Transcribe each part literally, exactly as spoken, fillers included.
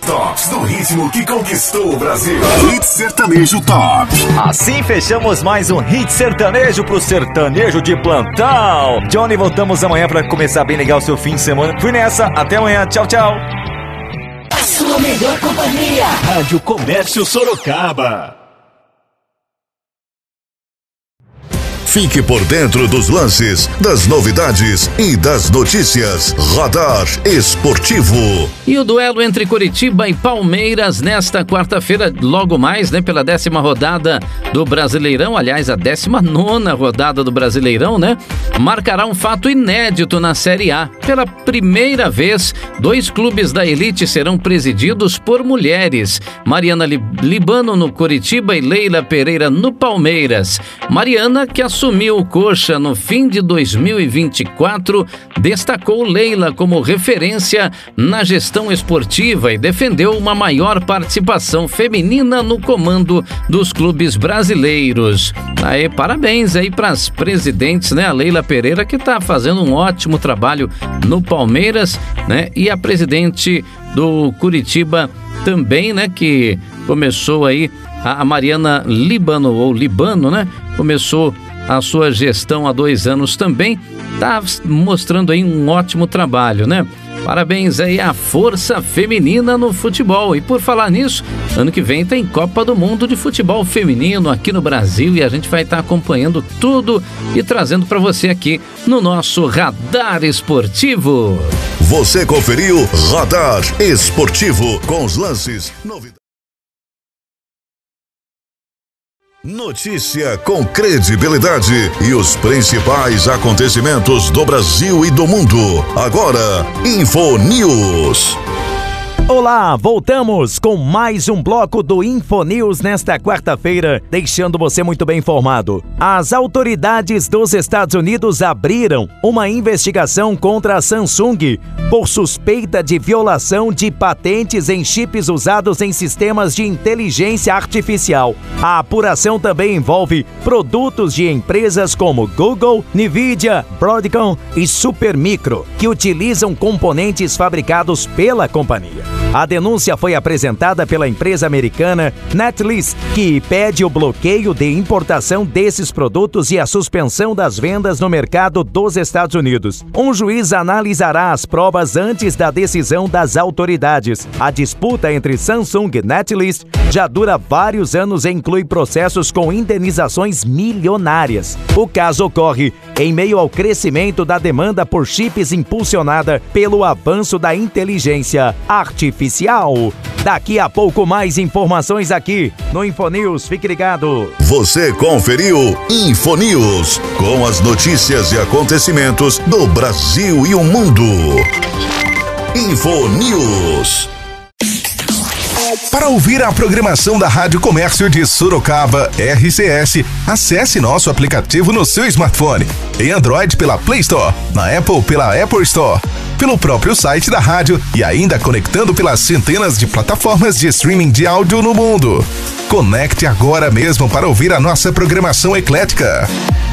Tops do ritmo que conquistou o Brasil. Hit Sertanejo Top. Assim fechamos mais um Hit Sertanejo pro sertanejo de plantão. Johnny, voltamos amanhã pra começar bem legal o seu fim de semana. Fui nessa, até amanhã, tchau, tchau. A sua melhor companhia. Rádio Comércio Sorocaba. Fique por dentro dos lances, das novidades e das notícias. Radar Esportivo. E o duelo entre Coritiba e Palmeiras nesta quarta-feira, logo mais, né, pela décima rodada do Brasileirão, aliás, a décima nona rodada do Brasileirão, né, marcará um fato inédito na Série A. Pela primeira vez, dois clubes da elite serão presididos por mulheres. Mariana Libano no Coritiba e Leila Pereira no Palmeiras. Mariana, que assumiu Assumiu o Coxa no fim de dois mil e vinte e quatro, destacou Leila como referência na gestão esportiva e defendeu uma maior participação feminina no comando dos clubes brasileiros. Aí, parabéns aí para as presidentes, né? A Leila Pereira, que está fazendo um ótimo trabalho no Palmeiras, né? E a presidente do Coritiba também, né? Que começou aí, a Mariana Libano, ou Libano, né? Começou a sua gestão há dois anos também, tá mostrando aí um ótimo trabalho, né? Parabéns aí à força feminina no futebol. E por falar nisso, ano que vem tem Copa do Mundo de Futebol Feminino aqui no Brasil e a gente vai estar acompanhando tudo e trazendo para você aqui no nosso Radar Esportivo. Você conferiu Radar Esportivo com os lances, novidades. Notícia com credibilidade e os principais acontecimentos do Brasil e do mundo. Agora, Info News. Olá, voltamos com mais um bloco do Info News nesta quarta-feira, deixando você muito bem informado. As autoridades dos Estados Unidos abriram uma investigação contra a Samsung por suspeita de violação de patentes em chips usados em sistemas de inteligência artificial. A apuração também envolve produtos de empresas como Google, Nvidia, Broadcom e Supermicro, que utilizam componentes fabricados pela companhia. A denúncia foi apresentada pela empresa americana Netlist, que pede o bloqueio de importação desses produtos e a suspensão das vendas no mercado dos Estados Unidos. Um juiz analisará as provas antes da decisão das autoridades. A disputa entre Samsung e Netlist já dura vários anos e inclui processos com indenizações milionárias. O caso ocorre em meio ao crescimento da demanda por chips impulsionada pelo avanço da inteligência artificial. Daqui a pouco mais informações aqui no Infonews. Fique ligado. Você conferiu Infonews com as notícias e acontecimentos do Brasil e o mundo. Infonews. Para ouvir a programação da Rádio Comércio de Sorocaba, R C S, acesse nosso aplicativo no seu smartphone. Em Android pela Play Store, na Apple pela Apple Store, pelo próprio site da rádio e ainda conectando pelas centenas de plataformas de streaming de áudio no mundo. Conecte agora mesmo para ouvir a nossa programação eclética.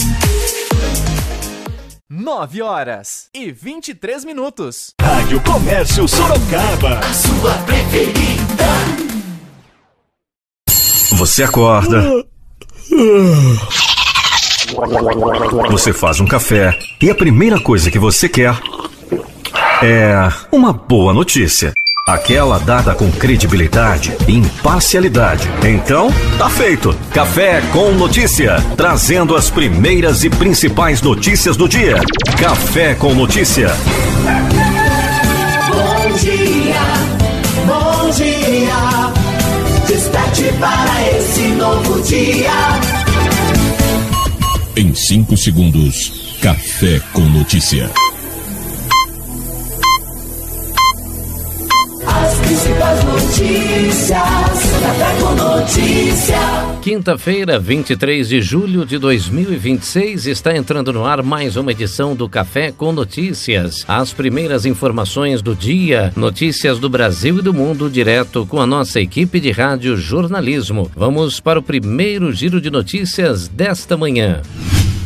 nove horas e vinte e três minutos. Rádio Comércio Sorocaba. A sua preferida. Você acorda. Você faz um café e a primeira coisa que você quer é uma boa notícia. Aquela dada com credibilidade e imparcialidade. Então, tá feito. Café com Notícia, trazendo as primeiras e principais notícias do dia. Café com Notícia. Bom dia, bom dia. Destarte para esse novo dia. Em cinco segundos, Café com Notícia. As principais notícias, Café com Notícia. Quinta-feira, vinte e três de julho de dois mil e vinte e seis, está entrando no ar mais uma edição do Café com Notícias. As primeiras informações do dia, notícias do Brasil e do mundo, direto com a nossa equipe de rádio jornalismo. Vamos para o primeiro giro de notícias desta manhã.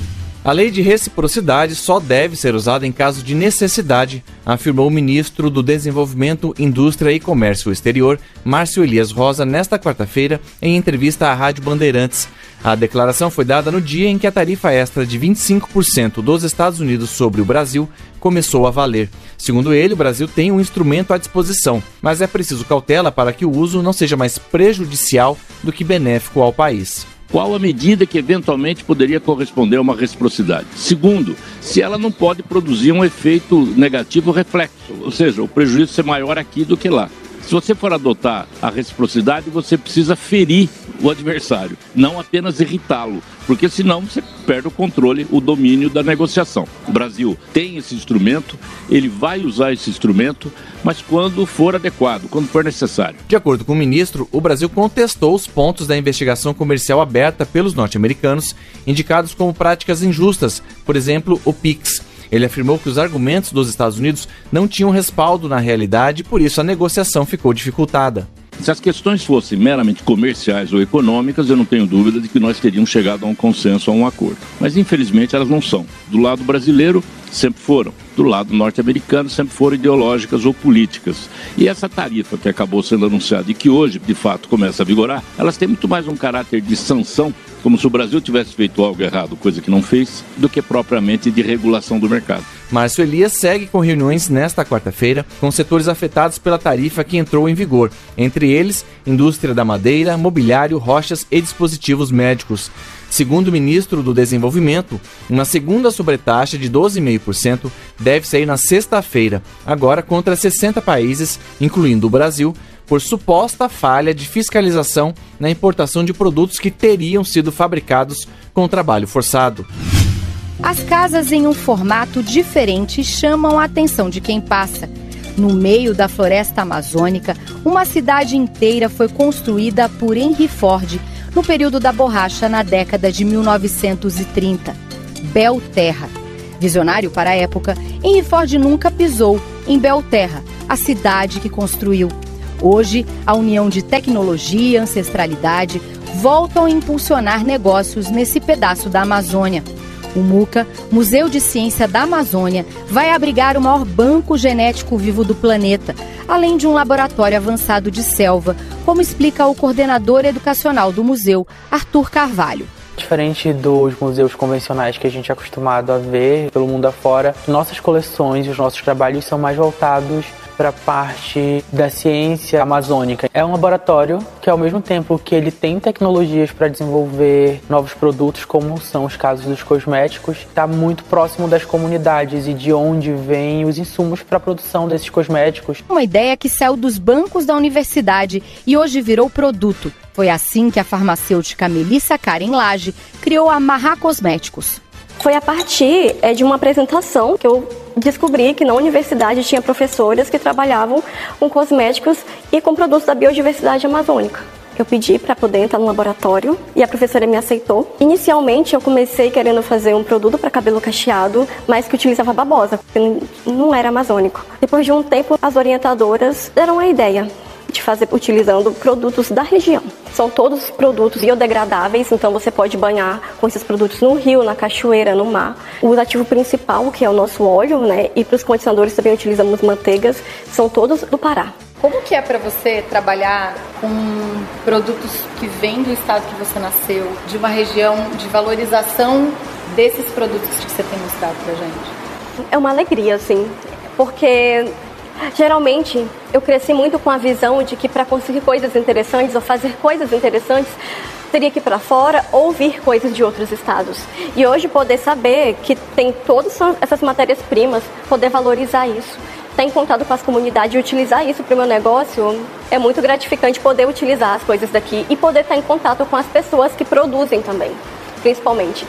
A lei de reciprocidade só deve ser usada em caso de necessidade, afirmou o ministro do Desenvolvimento, Indústria e Comércio Exterior, Márcio Elias Rosa, nesta quarta-feira, em entrevista à Rádio Bandeirantes. A declaração foi dada no dia em que a tarifa extra de vinte e cinco por cento dos Estados Unidos sobre o Brasil começou a valer. Segundo ele, o Brasil tem um instrumento à disposição, mas é preciso cautela para que o uso não seja mais prejudicial do que benéfico ao país. Qual a medida que eventualmente poderia corresponder a uma reciprocidade? Segundo, se ela não pode produzir um efeito negativo reflexo, ou seja, o prejuízo ser maior aqui do que lá. Se você for adotar a reciprocidade, você precisa ferir o adversário, não apenas irritá-lo, porque senão você perde o controle, o domínio da negociação. O Brasil tem esse instrumento, ele vai usar esse instrumento, mas quando for adequado, quando for necessário. De acordo com o ministro, o Brasil contestou os pontos da investigação comercial aberta pelos norte-americanos, indicados como práticas injustas, por exemplo, o PIX. Ele afirmou que os argumentos dos Estados Unidos não tinham respaldo na realidade e por isso a negociação ficou dificultada. Se as questões fossem meramente comerciais ou econômicas, eu não tenho dúvida de que nós teríamos chegado a um consenso, a um acordo. Mas infelizmente elas não são. Do lado brasileiro, sempre foram. Do lado norte-americano, sempre foram ideológicas ou políticas. E essa tarifa que acabou sendo anunciada e que hoje, de fato, começa a vigorar, elas têm muito mais um caráter de sanção, como se o Brasil tivesse feito algo errado, coisa que não fez, do que propriamente de regulação do mercado. Márcio Elias segue com reuniões nesta quarta-feira com setores afetados pela tarifa que entrou em vigor, entre eles, indústria da madeira, mobiliário, rochas e dispositivos médicos. Segundo o ministro do Desenvolvimento, uma segunda sobretaxa de doze vírgula cinco por cento deve sair na sexta-feira, agora contra sessenta países, incluindo o Brasil, por suposta falha de fiscalização na importação de produtos que teriam sido fabricados com trabalho forçado. As casas em um formato diferente chamam a atenção de quem passa. No meio da floresta amazônica, uma cidade inteira foi construída por Henry Ford no período da borracha na década de mil novecentos e trinta. Belterra. Visionário para a época, Henry Ford nunca pisou em Belterra, a cidade que construiu. Hoje, a união de tecnologia e ancestralidade voltam a impulsionar negócios nesse pedaço da Amazônia. O MUCA, Museu de Ciência da Amazônia, vai abrigar o maior banco genético vivo do planeta, além de um laboratório avançado de selva, como explica o coordenador educacional do museu, Arthur Carvalho. Diferente dos museus convencionais que a gente é acostumado a ver pelo mundo afora, nossas coleções e os nossos trabalhos são mais voltados para a parte da ciência amazônica. É um laboratório que, ao mesmo tempo que ele tem tecnologias para desenvolver novos produtos, como são os casos dos cosméticos, está muito próximo das comunidades e de onde vêm os insumos para a produção desses cosméticos. Uma ideia que saiu dos bancos da universidade e hoje virou produto. Foi assim que a farmacêutica Melissa Karen Lage criou a Marra Cosméticos. Foi a partir é, de uma apresentação que eu descobri que na universidade tinha professoras que trabalhavam com cosméticos e com produtos da biodiversidade amazônica. Eu pedi para poder entrar no laboratório e a professora me aceitou. Inicialmente eu comecei querendo fazer um produto para cabelo cacheado, mas que utilizava babosa, porque não era amazônico. Depois de um tempo, as orientadoras deram a ideia de fazer utilizando produtos da região. São todos produtos biodegradáveis, então você pode banhar com esses produtos no rio, na cachoeira, no mar. O ativo principal, que é o nosso óleo, né, e para os condicionadores também utilizamos manteigas, são todos do Pará. Como que é para você trabalhar com produtos que vêm do estado que você nasceu, de uma região de valorização desses produtos que você tem mostrado pra gente? É uma alegria, assim, porque geralmente eu cresci muito com a visão de que para conseguir coisas interessantes ou fazer coisas interessantes teria que ir para fora ou ouvir coisas de outros estados. E hoje poder saber que tem todas essas matérias-primas, poder valorizar isso, estar em contato com as comunidades e utilizar isso para o meu negócio, é muito gratificante poder utilizar as coisas daqui e poder estar em contato com as pessoas que produzem também, principalmente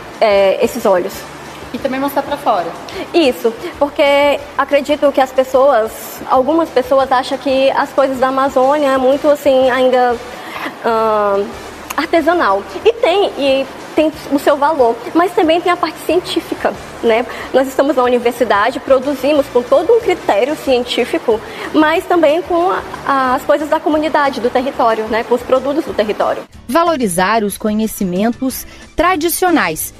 é, esses óleos. E também mostrar para fora. Isso, porque acredito que as pessoas, algumas pessoas acham que as coisas da Amazônia é muito assim, ainda uh, artesanal. E tem, e tem o seu valor, mas também tem a parte científica, né? Nós estamos na universidade, produzimos com todo um critério científico, mas também com a, as coisas da comunidade, do território, né? Com os produtos do território. Valorizar os conhecimentos tradicionais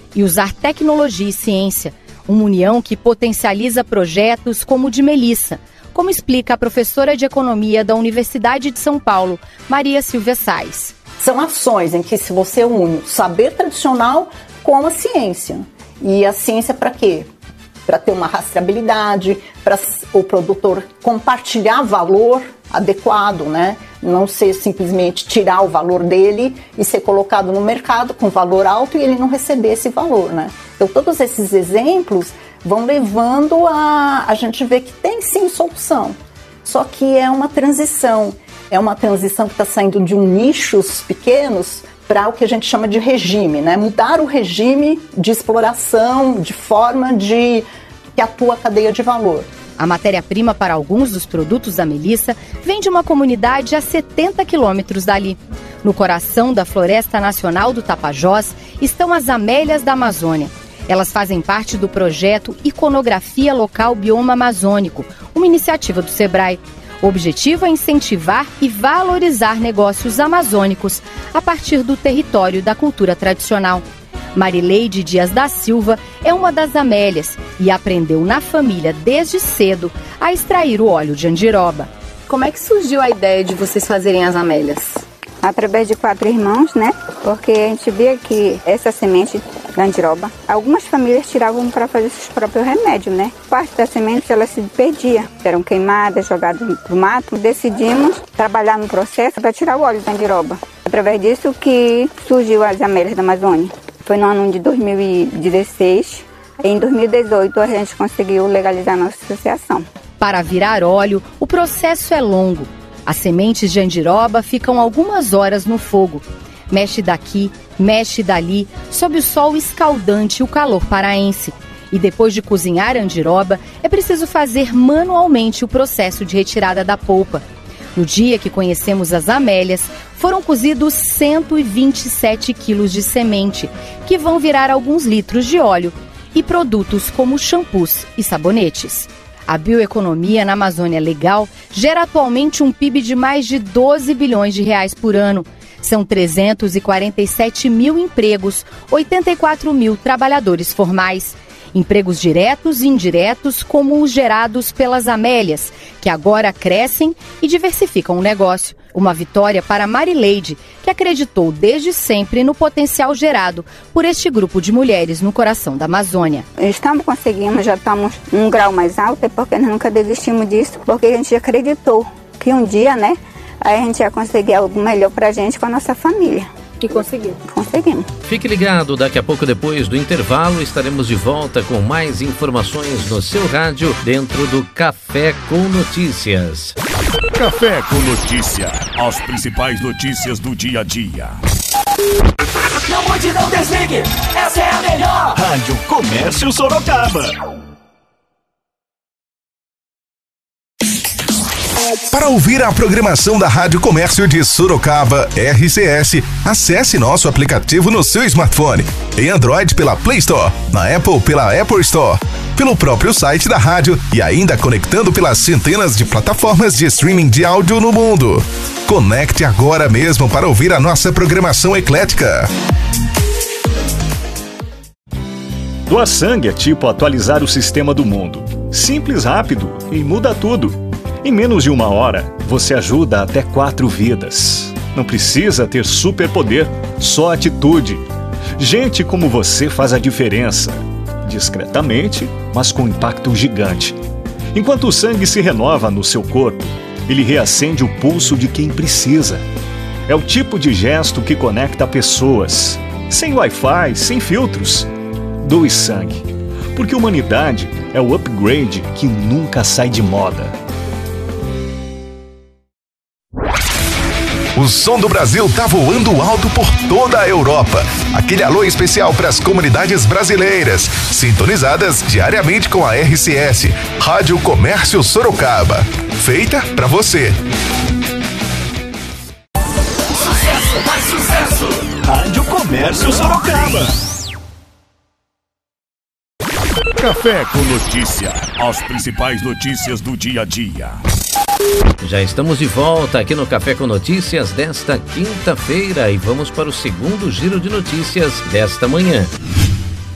e usar tecnologia e ciência. Uma união que potencializa projetos como o de Melissa, como explica a professora de Economia da Universidade de São Paulo, Maria Silvia Sais. São ações em que se você une o saber tradicional com a ciência. E a ciência para quê? Para ter uma rastreabilidade, para o produtor compartilhar valor adequado, né? Não ser simplesmente tirar o valor dele e ser colocado no mercado com valor alto e ele não receber esse valor, né? Então todos esses exemplos vão levando a a gente ver que tem sim solução, só que é uma transição, é uma transição que está saindo de um nichos pequenos para o que a gente chama de regime, né? Mudar o regime de exploração, de forma de que atua a cadeia de valor. A matéria-prima para alguns dos produtos da Melissa vem de uma comunidade a setenta quilômetros dali. No coração da Floresta Nacional do Tapajós estão as amélias da Amazônia. Elas fazem parte do projeto Iconografia Local Bioma Amazônico, uma iniciativa do Sebrae. O objetivo é incentivar e valorizar negócios amazônicos a partir do território da cultura tradicional. Marileide Dias da Silva é uma das amélias e aprendeu na família desde cedo a extrair o óleo de andiroba. Como é que surgiu a ideia de vocês fazerem as amélias? Através de quatro irmãos, né? Porque a gente via que essa semente da andiroba, algumas famílias tiravam para fazer seus próprios remédios, né? Parte das sementes ela se perdia, eram queimadas, jogadas no mato. Decidimos trabalhar no processo para tirar o óleo da andiroba. Através disso que surgiu as amélias da Amazônia. Foi no ano de dois mil e dezesseis. Em dois mil e dezoito a gente conseguiu legalizar a nossa associação. Para virar óleo, o processo é longo. As sementes de andiroba ficam algumas horas no fogo. Mexe daqui, mexe dali, sob o sol escaldante e o calor paraense. E depois de cozinhar a andiroba, é preciso fazer manualmente o processo de retirada da polpa. No dia que conhecemos as amélias, foram cozidos cento e vinte e sete quilos de semente, que vão virar alguns litros de óleo, e produtos como shampoos e sabonetes. A bioeconomia na Amazônia Legal gera atualmente um P I B de mais de doze bilhões de reais por ano. São trezentos e quarenta e sete mil empregos, oitenta e quatro mil trabalhadores formais. Empregos diretos e indiretos como os gerados pelas amélias, que agora crescem e diversificam o negócio. Uma vitória para Marileide, que acreditou desde sempre no potencial gerado por este grupo de mulheres no coração da Amazônia. Estamos conseguindo, já estamos um grau mais alto, é porque nós nunca desistimos disso, porque a gente acreditou que um dia, né, aí a gente ia conseguir algo melhor para a gente com a nossa família. E conseguimos. Conseguimos. Fique ligado, daqui a pouco depois do intervalo estaremos de volta com mais informações no seu rádio dentro do Café com Notícias. Café com Notícia, as principais notícias do dia a dia. Não mude, não desligue, essa é a melhor. Rádio Comércio Sorocaba. Para ouvir a programação da Rádio Comércio de Sorocaba, R C S, acesse nosso aplicativo no seu smartphone. Em Android pela Play Store, na Apple pela Apple Store, pelo próprio site da rádio e ainda conectando pelas centenas de plataformas de streaming de áudio no mundo. Conecte agora mesmo para ouvir a nossa programação eclética. Doar sangue é tipo atualizar o sistema do mundo. Simples, rápido e muda tudo. Em menos de uma hora, você ajuda até quatro vidas. Não precisa ter superpoder, só atitude. Gente como você faz a diferença. Discretamente, mas com impacto gigante. Enquanto o sangue se renova no seu corpo, ele reacende o pulso de quem precisa. É o tipo de gesto que conecta pessoas. Sem Wi-Fi, sem filtros. Doe sangue. Porque humanidade é o upgrade que nunca sai de moda. O som do Brasil tá voando alto por toda a Europa. Aquele alô especial para as comunidades brasileiras, sintonizadas diariamente com a R C S, Rádio Comércio Sorocaba. Feita para você. Sucesso, mais sucesso. Rádio Comércio Sorocaba. Café com Notícia, as principais notícias do dia a dia. Já estamos de volta aqui no Café com Notícias desta quinta-feira e vamos para o segundo giro de notícias desta manhã.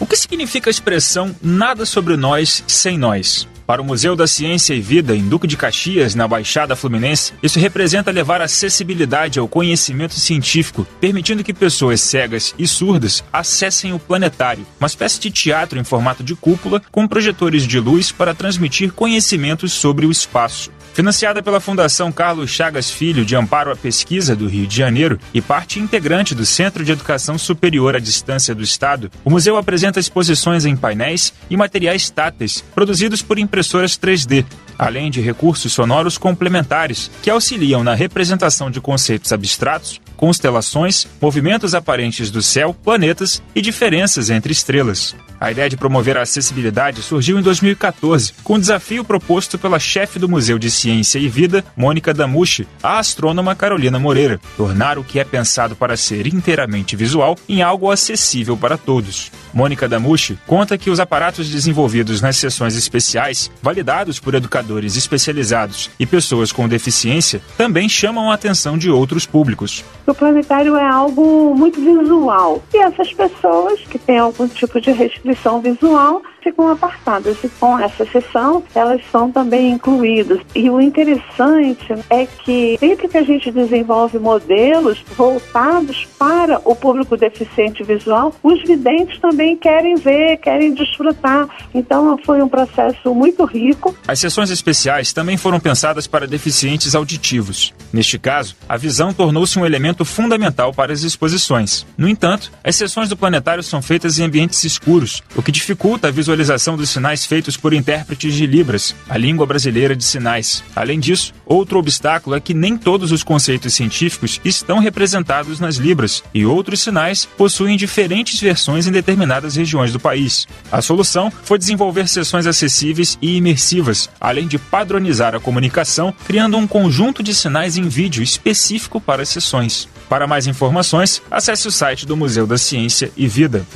O que significa a expressão nada sobre nós sem nós? Para o Museu da Ciência e Vida, em Duque de Caxias, na Baixada Fluminense, isso representa levar acessibilidade ao conhecimento científico, permitindo que pessoas cegas e surdas acessem o planetário, uma espécie de teatro em formato de cúpula com projetores de luz para transmitir conhecimentos sobre o espaço. Financiada pela Fundação Carlos Chagas Filho de Amparo à Pesquisa do Rio de Janeiro e parte integrante do Centro de Educação Superior à Distância do Estado, o museu apresenta exposições em painéis e materiais táteis produzidos por impressoras três D, além de recursos sonoros complementares que auxiliam na representação de conceitos abstratos, constelações, movimentos aparentes do céu, planetas e diferenças entre estrelas. A ideia de promover a acessibilidade surgiu em dois mil e quatorze, com o desafio proposto pela chefe do Museu de Ciência e Vida, Mônica Damucci, à astrônoma Carolina Moreira, tornar o que é pensado para ser inteiramente visual em algo acessível para todos. Mônica Damucci conta que os aparatos desenvolvidos nas sessões especiais, validados por educadores especializados e pessoas com deficiência, também chamam a atenção de outros públicos. O planetário é algo muito visual e essas pessoas que têm algum tipo de restrição visual ficam apartadas e com essa sessão elas são também incluídas. E o interessante é que sempre que a gente desenvolve modelos voltados para o público deficiente visual, os videntes também querem ver, querem desfrutar. Então foi um processo muito rico. As sessões especiais também foram pensadas para deficientes auditivos. Neste caso, a visão tornou-se um elemento fundamental para as exposições. No entanto, as sessões do planetário são feitas em ambientes escuros, o que dificulta a visualização dos sinais feitos por intérpretes de Libras, a língua brasileira de sinais. Além disso, outro obstáculo é que nem todos os conceitos científicos estão representados nas Libras e outros sinais possuem diferentes versões em determinadas regiões do país. A solução foi desenvolver sessões acessíveis e imersivas, além de padronizar a comunicação, criando um conjunto de sinais em vídeo específico para as sessões. Para mais informações, acesse o site do Museu da Ciência e Vida.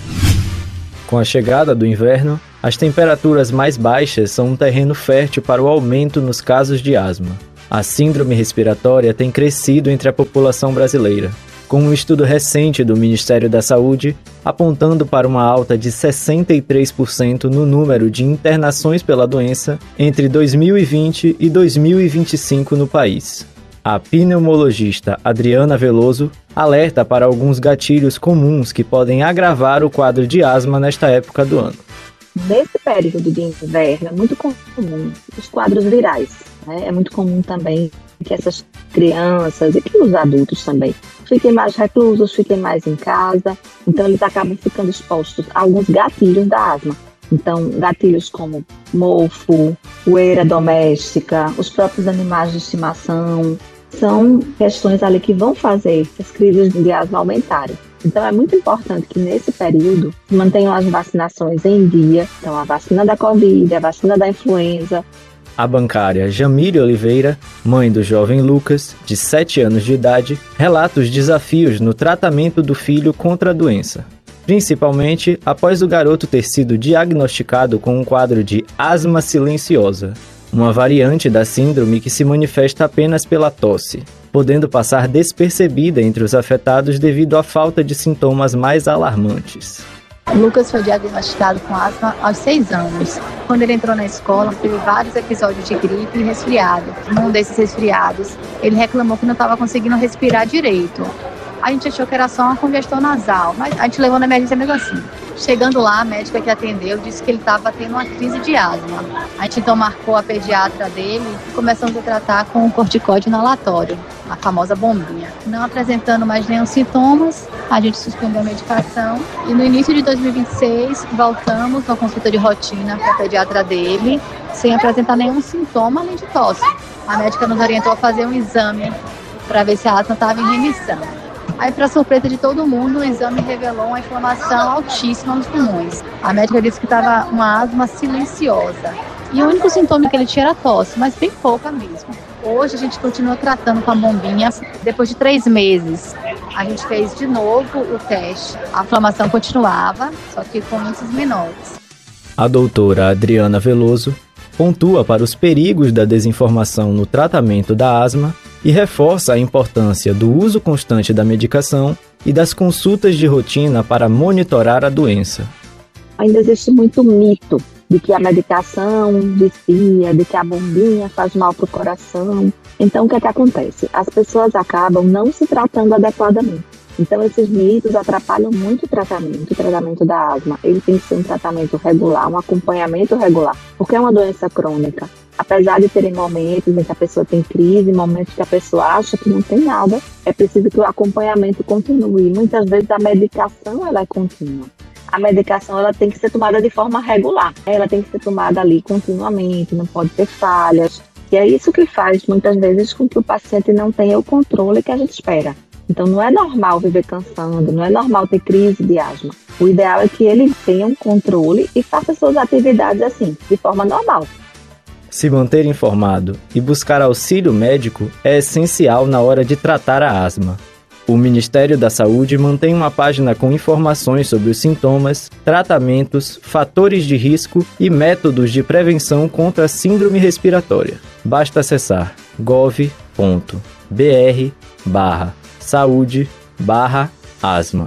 Com a chegada do inverno, as temperaturas mais baixas são um terreno fértil para o aumento nos casos de asma. A síndrome respiratória tem crescido entre a população brasileira, com um estudo recente do Ministério da Saúde apontando para uma alta de sessenta e três por cento no número de internações pela doença entre dois mil e vinte e dois mil e vinte e cinco no país. A pneumologista Adriana Veloso alerta para alguns gatilhos comuns que podem agravar o quadro de asma nesta época do ano. Nesse período de inverno é muito comum os quadros virais, né? É muito comum também que essas crianças e que os adultos também fiquem mais reclusos, fiquem mais em casa, então eles acabam ficando expostos a alguns gatilhos da asma. Então, gatilhos como mofo, poeira doméstica, os próprios animais de estimação, são questões ali que vão fazer as crises de asma aumentarem. Então, é muito importante que nesse período mantenham as vacinações em dia. Então, a vacina da Covid, a vacina da influenza. A bancária Jamile Oliveira, mãe do jovem Lucas, de sete anos de idade, relata os desafios no tratamento do filho contra a doença, principalmente após o garoto ter sido diagnosticado com um quadro de asma silenciosa, uma variante da síndrome que se manifesta apenas pela tosse, podendo passar despercebida entre os afetados devido à falta de sintomas mais alarmantes. Lucas foi diagnosticado com asma aos seis anos. Quando ele entrou na escola, teve vários episódios de gripe e resfriado. Num desses resfriados, ele reclamou que não estava conseguindo respirar direito. A gente achou que era só uma congestão nasal, mas a gente levou na emergência mesmo assim. Chegando lá, a médica que atendeu disse que ele estava tendo uma crise de asma. A gente então marcou a pediatra dele e começamos a tratar com o corticóide inalatório, a famosa bombinha. Não apresentando mais nenhum sintomas, a gente suspendeu a medicação e no início de dois mil e vinte e seis voltamos na consulta de rotina com a pediatra dele, sem apresentar nenhum sintoma além de tosse. A médica nos orientou a fazer um exame para ver se a asma estava em remissão. Aí, para surpresa de todo mundo, o exame revelou uma inflamação altíssima nos pulmões. A médica disse que estava uma asma silenciosa. E o único sintoma que ele tinha era tosse, mas bem pouca mesmo. Hoje a gente continua tratando com a bombinha. Depois de três meses, a gente fez de novo o teste. A inflamação continuava, só que com índices menores. A doutora Adriana Veloso pontua para os perigos da desinformação no tratamento da asma e reforça a importância do uso constante da medicação e das consultas de rotina para monitorar a doença. Ainda existe muito mito de que a medicação vicia, de que a bombinha faz mal para o coração. Então, o que é que acontece? As pessoas acabam não se tratando adequadamente. Então, esses mitos atrapalham muito o tratamento. O tratamento da asma, ele tem que ser um tratamento regular, um acompanhamento regular, porque é uma doença crônica. Apesar de terem momentos em que a pessoa tem crise, momentos que a pessoa acha que não tem nada, é preciso que o acompanhamento continue. Muitas vezes a medicação ela é contínua. A medicação ela tem que ser tomada de forma regular. Ela tem que ser tomada ali continuamente, não pode ter falhas. E é isso que faz, muitas vezes, com que o paciente não tenha o controle que a gente espera. Então, não é normal viver cansando, não é normal ter crise de asma. O ideal é que ele tenha um controle e faça suas atividades assim, de forma normal. Se manter informado e buscar auxílio médico é essencial na hora de tratar a asma. O Ministério da Saúde mantém uma página com informações sobre os sintomas, tratamentos, fatores de risco e métodos de prevenção contra a síndrome respiratória. Basta acessar gov ponto br barra saúde barra asma.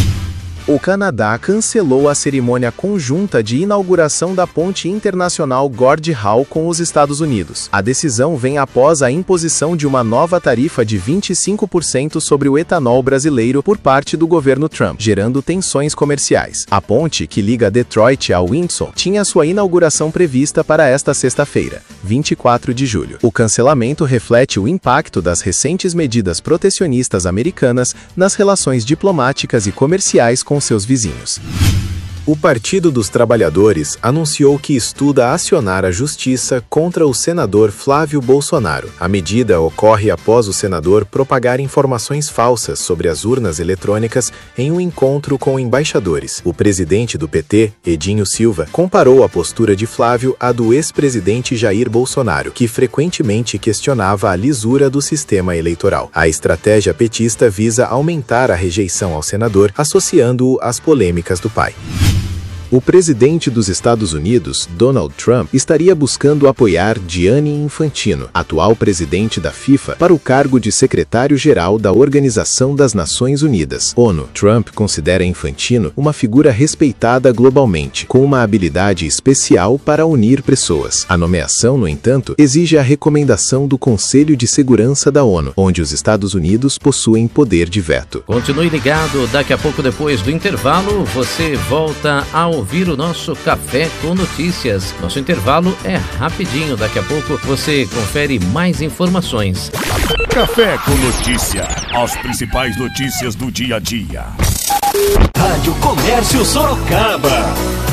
O Canadá cancelou a cerimônia conjunta de inauguração da ponte internacional Gordie Howe com os Estados Unidos. A decisão vem após a imposição de uma nova tarifa de vinte e cinco por cento sobre o etanol brasileiro por parte do governo Trump, gerando tensões comerciais. A ponte, que liga Detroit a Windsor, tinha sua inauguração prevista para esta sexta-feira, vinte e quatro de julho. O cancelamento reflete o impacto das recentes medidas protecionistas americanas nas relações diplomáticas e comerciais com seus vizinhos. O Partido dos Trabalhadores anunciou que estuda acionar a justiça contra o senador Flávio Bolsonaro. A medida ocorre após o senador propagar informações falsas sobre as urnas eletrônicas em um encontro com embaixadores. O presidente do P T, Edinho Silva, comparou a postura de Flávio à do ex-presidente Jair Bolsonaro, que frequentemente questionava a lisura do sistema eleitoral. A estratégia petista visa aumentar a rejeição ao senador, associando-o às polêmicas do pai. O presidente dos Estados Unidos, Donald Trump, estaria buscando apoiar Gianni Infantino, atual presidente da FIFA, para o cargo de secretário-geral da Organização das Nações Unidas, ONU. Trump considera Infantino uma figura respeitada globalmente, com uma habilidade especial para unir pessoas. A nomeação, no entanto, exige a recomendação do Conselho de Segurança da ONU, onde os Estados Unidos possuem poder de veto. Continue ligado, daqui a pouco, depois do intervalo, você volta ao ouvir o nosso Café com Notícias. Nosso intervalo é rapidinho, daqui a pouco você confere mais informações. Café com Notícia, as principais notícias do dia a dia. Rádio Comércio Sorocaba.